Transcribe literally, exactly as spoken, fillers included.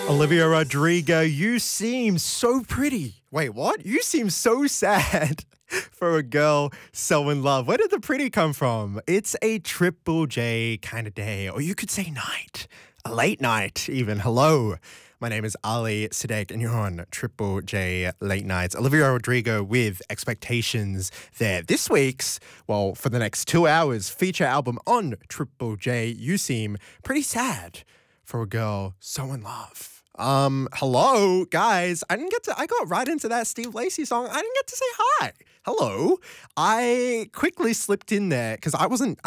Olivia Rodrigo, you seem so pretty. Wait, what? You seem so sad for a girl so in love. Where did the pretty come from? It's a Triple J kind of day, or you could say night. A late night, even. Hello. My name is Ali Siddiq, and you're on Triple J Late Nights. Olivia Rodrigo with Expectations there. This week's, well, for the next two hours, feature album on Triple J. You seem pretty sad for a girl so in love. Um, hello, guys. I didn't get to, I got right into that Steve Lacy song. I didn't get to say hi. Hello. I quickly slipped in there because I wasn't,